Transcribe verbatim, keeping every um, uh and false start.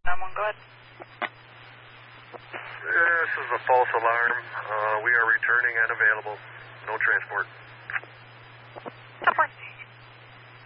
Someone go ahead. This is a false alarm. Uh, we are returning and available. No transport. Support.